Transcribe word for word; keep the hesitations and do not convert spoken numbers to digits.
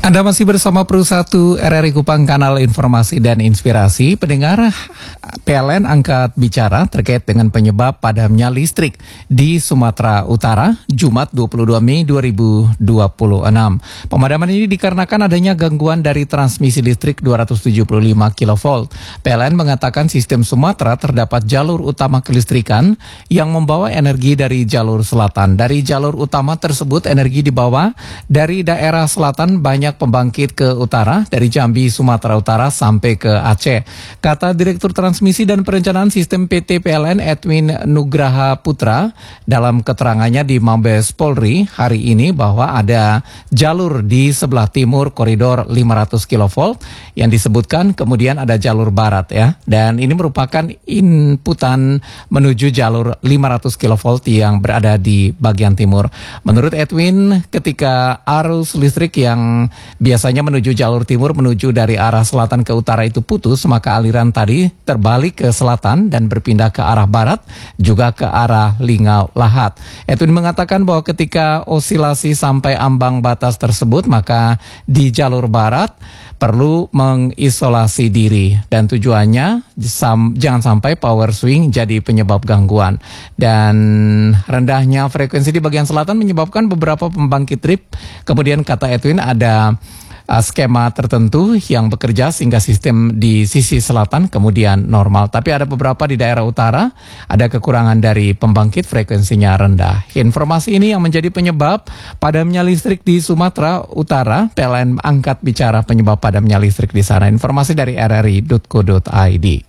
Anda masih bersama Pro satu R R I Kupang, kanal informasi dan inspirasi. Pendengar, P L N angkat bicara terkait dengan penyebab padamnya listrik di Sumatera Utara, Jumat dua puluh dua Mei dua ribu dua puluh enam. Pemadaman ini dikarenakan adanya gangguan dari transmisi listrik dua ratus tujuh puluh lima kilovolt. P L N mengatakan sistem Sumatera terdapat jalur utama kelistrikan yang membawa energi dari jalur selatan. Dari jalur utama tersebut energi dibawa dari daerah selatan, banyak pembangkit ke utara, dari Jambi, Sumatera Utara sampai ke Aceh. Kata Direktur Transmisi dan Perencanaan Sistem P T P L N Edwin Nugraha Putra dalam keterangannya di Mabes Polri hari ini bahwa ada jalur di sebelah timur koridor lima ratus kilovolt yang disebutkan, kemudian ada jalur barat ya. Dan ini merupakan inputan menuju jalur lima ratus kilovolt yang berada di bagian timur. Menurut Edwin, ketika arus listrik yang biasanya menuju jalur timur menuju dari arah selatan ke utara itu putus, maka aliran tadi terbalik ke selatan dan berpindah ke arah barat, juga ke arah Lingau Lahat. Edwin mengatakan bahwa ketika osilasi sampai ambang batas tersebut, maka di jalur barat perlu mengisolasi diri, dan tujuannya sam, jangan sampai power swing jadi penyebab gangguan. Dan rendahnya frekuensi di bagian selatan menyebabkan beberapa pembangkit trip. Kemudian kata Edwin ada uh, skema tertentu yang bekerja sehingga sistem di sisi selatan kemudian normal. Tapi ada beberapa di daerah utara ada kekurangan dari pembangkit, frekuensinya rendah. Informasi ini yang menjadi penyebab padamnya listrik di Sumatera Utara. P L N angkat bicara penyebab padamnya listrik di sana. Informasi dari r r i titik co titik i d.